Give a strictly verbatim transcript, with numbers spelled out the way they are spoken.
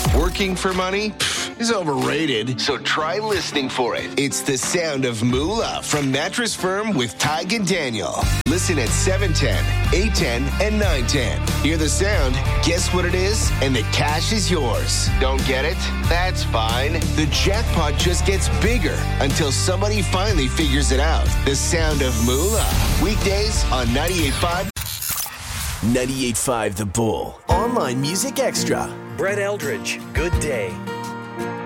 Working for money Pfft, is overrated, so try listening for it. It's the sound of moolah from Mattress Firm with Tig and Daniel. Listen at seven ten, eight ten, and nine ten. Hear the sound, guess what it is, and the cash is yours. Don't get it? That's fine. The jackpot just gets bigger until somebody finally figures it out. The sound of moolah. Weekdays on ninety-eight point five. ninety-eight point five The Bull. Online Music Extra. Brett Eldridge, Good Day.